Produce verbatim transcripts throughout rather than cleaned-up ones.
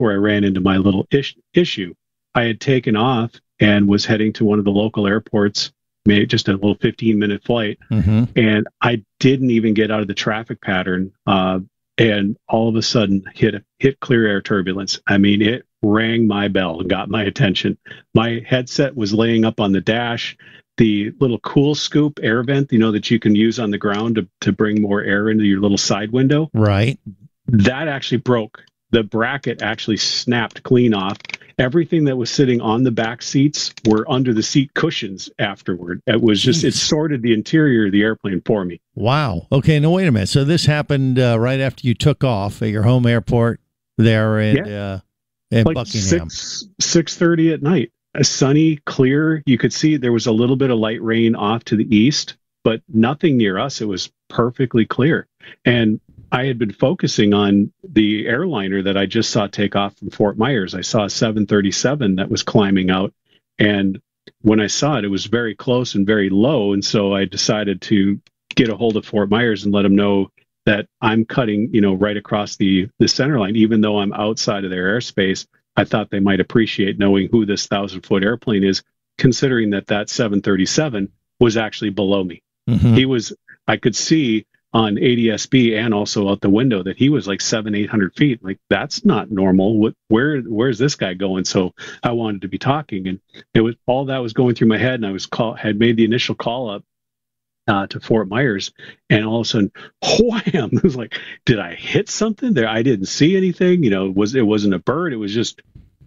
where I ran into my little ish, issue. I had taken off and was heading to one of the local airports, made just a little fifteen minute flight. Mm-hmm. And I didn't even get out of the traffic pattern. Uh, and all of a sudden hit, hit clear air turbulence. I mean, it rang my bell and got my attention. My headset was laying up on the dash. The little cool scoop air vent, you know, that you can use on the ground to, to bring more air into your little side window. Right. That actually broke. The bracket actually snapped clean off. Everything that was sitting on the back seats were under the seat cushions afterward. It was just, Jeez. It sorted the interior of the airplane for me. Wow. Okay, now wait a minute. So this happened uh, right after you took off at your home airport there in, yeah. uh, in like Buckingham. six thirty at night. A sunny, clear. You could see there was a little bit of light rain off to the east, but nothing near us. It was perfectly clear. And I had been focusing on the airliner that I just saw take off from Fort Myers. I saw a seven thirty-seven that was climbing out. And when I saw it, it was very close and very low. And so I decided to get a hold of Fort Myers and let them know that I'm cutting, you know, right across the, the center line, even though I'm outside of their airspace. I thought they might appreciate knowing who this thousand foot airplane is, considering that that seven thirty-seven was actually below me. Mm-hmm. He was, I could see on A D S B and also out the window that he was like seven, eight hundred feet. Like, that's not normal. What, where, where's this guy going? So I wanted to be talking, and it was all that was going through my head. And I was call, had made the initial call up uh, to Fort Myers, and all of a sudden, wham! It was like, did I hit something there? I didn't see anything. You know, it was it wasn't a bird. It was just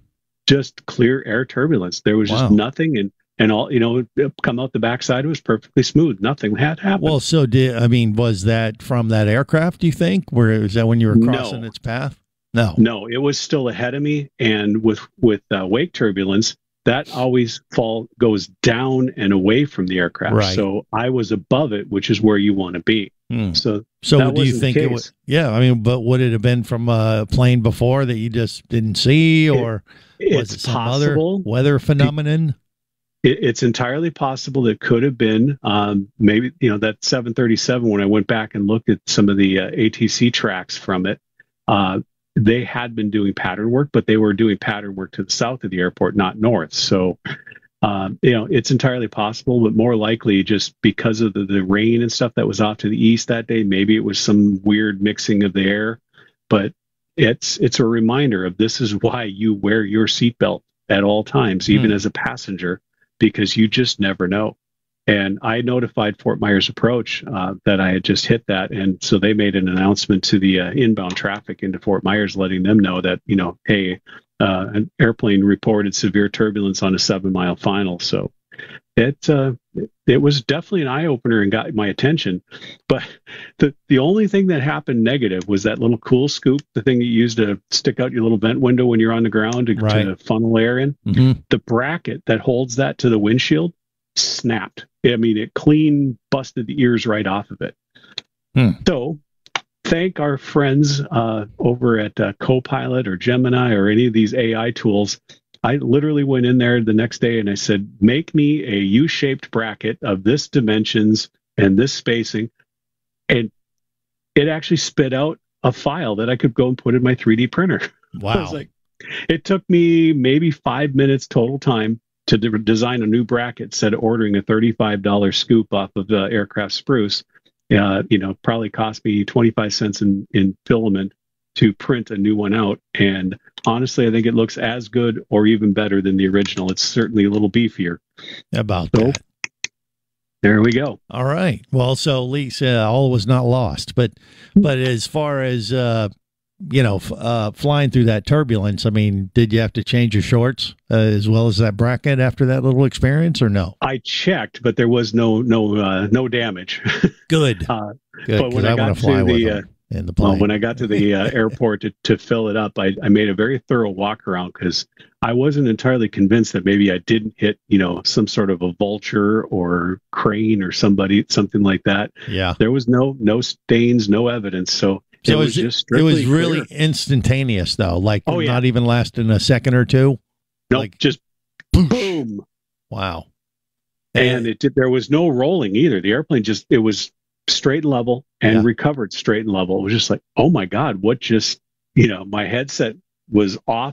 just clear air turbulence. There was just wow. nothing, and and all you know, come out the backside. It was perfectly smooth. Nothing had happened. Well, so did I mean, was that from that aircraft? Do you think? Where was that when you were crossing no. its path? No, no, it was still ahead of me, and with with uh, wake turbulence, that always fall goes down and away from the aircraft. Right. So I was above it, which is where you want to be. Hmm. So, so do you think it was? Yeah, I mean, but would it have been from a plane before that you just didn't see, or it, was it's it some possible. other weather phenomenon? It, it's entirely possible that it could have been um, maybe you know that seven thirty-seven. When I went back and looked at some of the uh, A T C tracks from it, uh, they had been doing pattern work, but they were doing pattern work to the south of the airport, not north. So. Um, you know, it's entirely possible, but more likely just because of the, the rain and stuff that was off to the east that day, maybe it was some weird mixing of the air. But it's it's a reminder of this is why you wear your seatbelt at all times, even hmm. as a passenger, because you just never know. And I notified Fort Myers Approach uh, that I had just hit that, and so they made an announcement to the uh, inbound traffic into Fort Myers, letting them know that you know, hey. Uh, an airplane reported severe turbulence on a seven mile final. So it, uh, it, it was definitely an eye opener and got my attention. But the, the only thing that happened negative was that little cool scoop, the thing you use to stick out your little vent window when you're on the ground to, right. to funnel air in. Mm-hmm. The bracket that holds that to the windshield snapped. I mean, it clean busted the ears right off of it. Hmm. So thank our friends uh, over at uh, Copilot or Gemini or any of these A I tools. I literally went in there the next day and I said, make me a U-shaped bracket of this dimensions and this spacing. And it actually spit out a file that I could go and put in my three D printer. Wow. I was like, it took me maybe five minutes total time to de- design a new bracket instead of ordering a thirty-five dollars scoop off of uh, Aircraft Spruce. Uh, you know, probably cost me twenty-five cents in, in filament to print a new one out. And honestly, I think it looks as good or even better than the original. It's certainly a little beefier. About so, that. There we go. All right. Well, so at least uh, all was not lost. But but as far as, uh, you know, f- uh, flying through that turbulence, I mean, did you have to change your shorts uh, as well as that bracket after that little experience or no? I checked, but there was no no uh, no damage. Good. uh, Good. But when I, I I got want to fly to with the, them uh, in the plane. Well, when I got to the uh, airport to, to fill it up, I, I made a very thorough walk around because I wasn't entirely convinced that maybe I didn't hit, you know, some sort of a vulture or crane or somebody, something like that. Yeah. There was no no stains, no evidence. So, so it was is just it, strictly it was really clear. Instantaneous, though, like oh, yeah. not even lasting a second or two. No, like, just boom. boom. Wow. And, and it did, there was no rolling either. The airplane just, it was straight and level and yeah. recovered straight and level. It was just like, oh my God, what just, you know, my headset was off